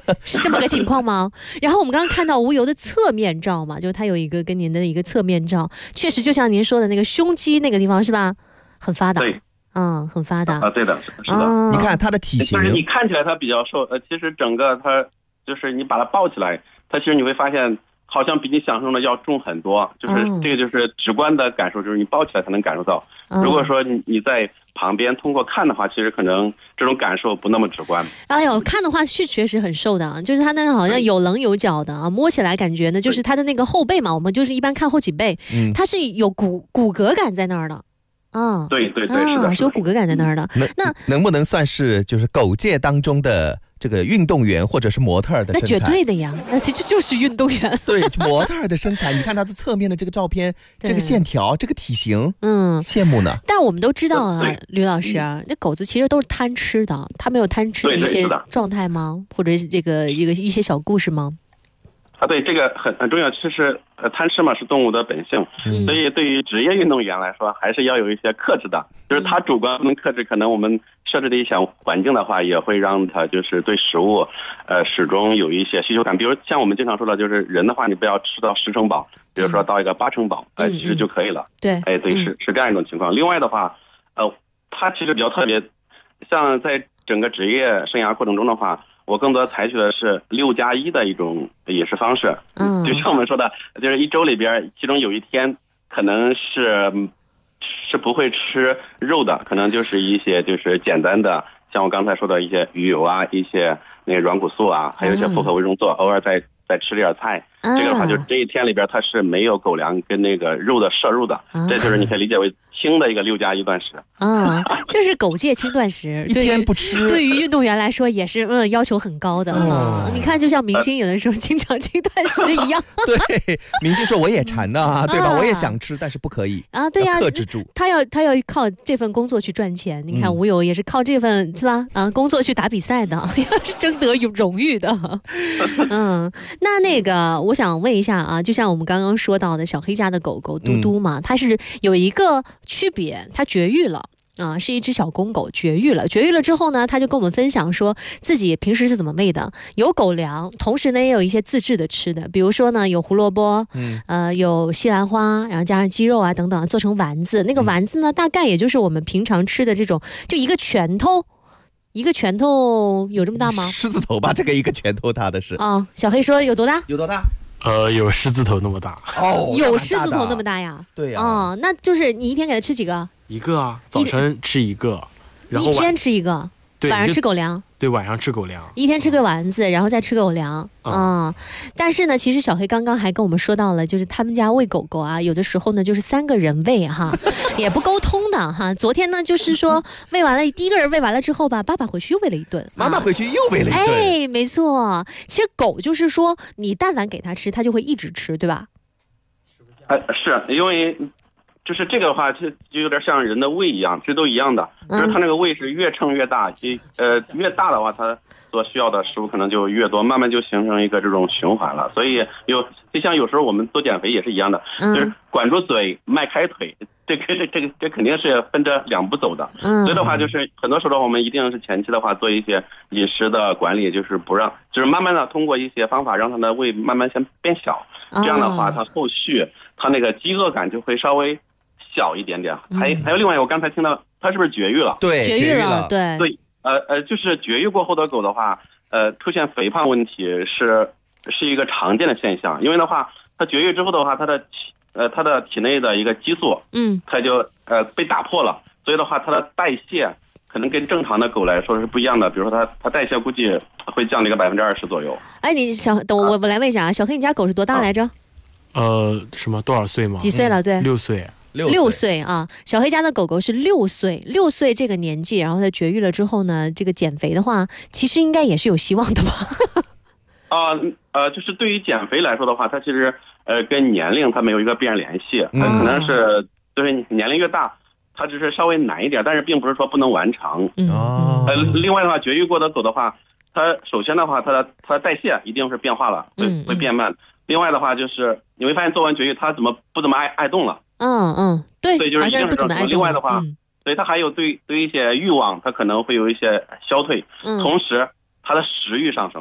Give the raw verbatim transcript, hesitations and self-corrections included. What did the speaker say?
是这么个情况吗？然后我们刚刚看到无忧的侧面照嘛，就是它有一个跟您的一个侧面照，确实就像您说的那个胸肌那个地方是吧，很发达。 对， 嗯，很发达啊，对的，是的。 哦、 你看它的体型， 就是你看起来它比较瘦，呃，其实整个它就是你把它抱起来，它其实你会发现好像比你想象中的要重很多，就是这个就是直观的感受，就是你抱起来才能感受到。如果说你你在旁边通过看的话，其实可能这种感受不那么直观。 哎呦，看的话是确实很瘦的，就是它那个好像有棱有角的啊，摸起来感觉呢，就是它的那个后背嘛，我们就是一般看后脊背，嗯、它是有骨骨骼感在那儿的。啊， 对对对，是的， 是有骨骼感在那儿的。 那能不能算是就是狗界当中的这个运动员或者是模特的身材？ 那绝对的呀，那这就是运动员。 对，模特的身材，你看他的侧面的这个照片，这个线条，这个体型，嗯，羡慕呢。 但我们都知道啊，吕老师啊，那狗子其实都是贪吃的，它没有贪吃的一些状态吗？或者这个一个一些小故事吗？ 啊，对，这个很很重要。其实，呃，贪吃嘛是动物的本性，嗯、所以对于职业运动员来说，还是要有一些克制的。就是他主观不能克制，可能我们设置的一些环境的话，也会让他就是对食物，呃，始终有一些需求感。比如像我们经常说的，就是人的话，你不要吃到十成饱，比如说到一个八成饱，呃，其实就可以了。 对， 哎，对，是是这样一种情况。另外的话，呃，他其实比较特别，像在整个职业生涯过程中的话。我更多采取的是六加一的一种饮食方式，嗯，就像我们说的，就是一周里边，其中有一天可能是是不会吃肉的，可能就是一些就是简单的，像我刚才说的一些鱼油啊，一些那个软骨素啊，还有一些复合维生素，偶尔再再吃点菜。这个的话，就这一天里边它是没有狗粮跟那个肉的摄入的，这就是你可以理解为轻的一个六加一断食。 啊，这是狗界轻断食， 一天不吃， 对于运动员来说也是嗯要求很高的。嗯，你看，就像明星有的时候经常轻断食一样。 对，明星说我也馋呢，对吧？我也想吃，但是不可以啊，对呀， 克制住。 他要他要靠这份工作去赚钱。你看吴友也是靠这份是吧？啊，工作去打比赛的，要是争得有荣誉的。嗯，那那个我想问一下啊，就像我们刚刚说到的小黑家的狗狗嘟嘟嘛，嗯、它是有一个区别，它绝育了。啊，是一只小公狗绝育了。绝育了之后呢，他就跟我们分享说自己平时是怎么喂的，有狗粮，同时呢也有一些自制的吃的，比如说呢有胡萝卜，嗯，呃有西兰花，然后加上鸡肉啊等等，做成丸子。那个丸子呢，大概也就是我们平常吃的这种，就一个拳头，一个拳头有这么大吗？ 狮子头吧，这个一个拳头大的是。 啊，小黑说有多大？ 有多大？ 呃，有狮子头那么大。 哦， 有狮子头那么大呀？ 对呀。 哦，那就是你一天给它吃几个？ 一个啊，早晨吃一个， 然后一天吃一个， 对， 晚上吃狗粮。 对，晚上吃狗粮， 一天吃个丸子，然后再吃狗粮。嗯，嗯但是呢，其实小黑刚刚还跟我们说到了，就是他们家喂狗狗啊，有的时候呢就是三个人喂哈，也不沟通的哈。昨天呢就是说喂完了，第一个人喂完了之后吧，爸爸回去又喂了一顿， 妈妈回去又喂了一顿。 哎，没错，其实狗就是说，你但凡给它吃，它就会一直吃，对吧？ 呃，是因为。就是这个的话，就就有点像人的胃一样，这都一样的。就是它那个胃是越撑越大，呃，越大的话，它所需要的食物可能就越多，慢慢就形成一个这种循环了。所以有就像有时候我们做减肥也是一样的，就是管住嘴，迈开腿，这个这这个这肯定是分着两步走的。所以的话，就是很多时候我们一定是前期的话做一些饮食的管理，就是不让，就是慢慢的通过一些方法让它的胃慢慢先变小，这样的话，它后续它那个饥饿感就会稍微小一点点。还还有另外，我刚才听到它是不是绝育了？ 对， 绝育了，对对，呃呃，就是绝育过后的狗的话，呃，出现肥胖问题是是一个常见的现象。因为的话，它绝育之后的话，它的呃它的体内的一个激素，嗯，它就呃被打破了，所以的话，它的代谢可能跟正常的狗来说是不一样的。比如说它它代谢估计会降了一个百分之二十左右。 哎，你小等我我来问一下啊，小黑，你家狗是多大来着？啊、 呃，什么多少岁吗？ 几岁了？对， 六岁。 六岁, 六岁啊，小黑家的狗狗是六岁，六岁这个年纪，然后它绝育了之后呢，这个减肥的话，其实应该也是有希望的吧？ 啊呃, 呃，就是对于减肥来说的话，它其实呃跟年龄它没有一个必然联系，它可能是就是年龄越大，它只是稍微难一点，但是并不是说不能完成。哦、呃，另外的话，绝育过的狗的话，它首先的话，它的它的代谢一定是变化了，会会变慢。另外的话，就是你会发现做完绝育，它怎么不怎么爱爱动了？ 嗯嗯，对， 对，就是一定是这种。另外的话， 嗯、 所以它还有对对一些欲望，它可能会有一些消退，嗯、同时它的食欲上升。